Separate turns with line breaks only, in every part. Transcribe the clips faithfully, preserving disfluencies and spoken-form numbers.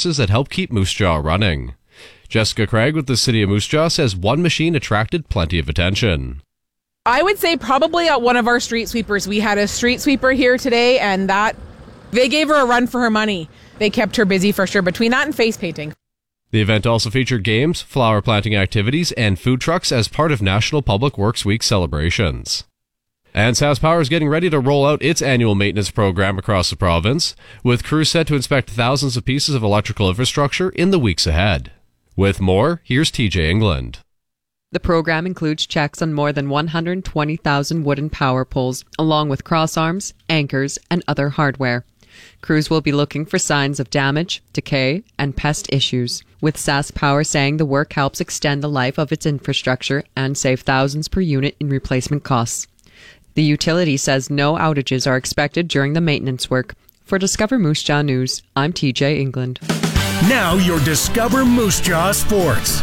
forces that help keep Moose Jaw running. Jessica Craig with the City of Moose Jaw says one machine attracted plenty of attention.
I would say probably at one of our street sweepers. We had a street sweeper here today, and that they gave her a run for her money. They kept her busy for sure, between that and face painting.
The event also featured games, flower planting activities, and food trucks as part of National Public Works Week celebrations. And SaskPower is getting ready to roll out its annual maintenance program across the province, with crews set to inspect thousands of pieces of electrical infrastructure in the weeks ahead. With more, here's T J England.
The program includes checks on more than one hundred twenty thousand wooden power poles, along with crossarms, anchors, and other hardware. Crews will be looking for signs of damage, decay, and pest issues, with SaskPower saying the work helps extend the life of its infrastructure and save thousands per unit in replacement costs. The utility says no outages are expected during the maintenance work. For Discover Moose Jaw News, I'm T J England.
Now your Discover Moose Jaw Sports.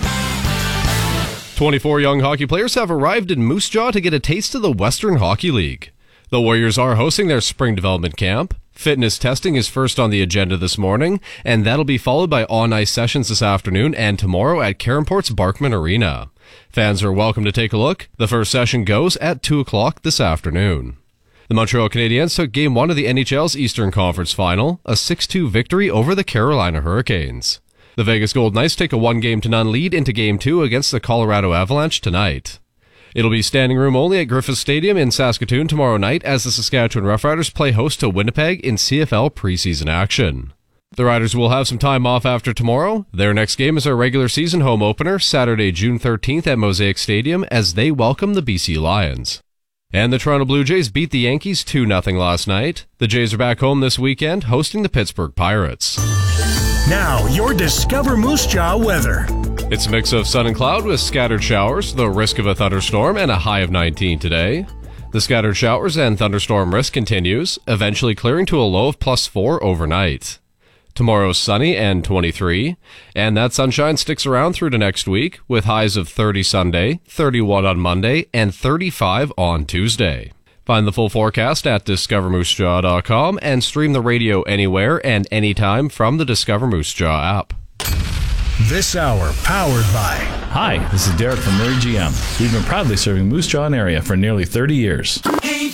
twenty-four young hockey players have arrived in Moose Jaw to get a taste of the Western Hockey League. The Warriors are hosting their spring development camp. Fitness testing is first on the agenda this morning, and that'll be followed by on-ice sessions this afternoon and tomorrow at Caronport's Barkman Arena. Fans are welcome to take a look. The first session goes at two o'clock this afternoon. The Montreal Canadiens took Game one of the N H L's Eastern Conference Final, a six two victory over the Carolina Hurricanes. The Vegas Golden Knights take a one-game to none lead into Game two against the Colorado Avalanche tonight. It'll be standing room only at Griffith Stadium in Saskatoon tomorrow night as the Saskatchewan Roughriders play host to Winnipeg in C F L preseason action. The Riders will have some time off after tomorrow. Their next game is their regular season home opener, Saturday, June thirteenth at Mosaic Stadium as they welcome the B C Lions. And the Toronto Blue Jays beat the Yankees two nothing last night. The Jays are back home this weekend, hosting the Pittsburgh Pirates.
Now, your Discover Moose Jaw weather.
It's a mix of sun and cloud with scattered showers, the risk of a thunderstorm, and a high of nineteen today. The scattered showers and thunderstorm risk continues, eventually clearing to a low of plus four overnight. Tomorrow's sunny and twenty-three, and that sunshine sticks around through to next week, with highs of thirty Sunday, thirty-one on Monday, and thirty-five on Tuesday. Find the full forecast at discover moose jaw dot com and stream the radio anywhere and anytime from the Discover Moose Jaw app.
This hour powered by...
Hi, this is Derek from Murray G M. We've been proudly serving Moose Jaw area for nearly thirty years.
Hey,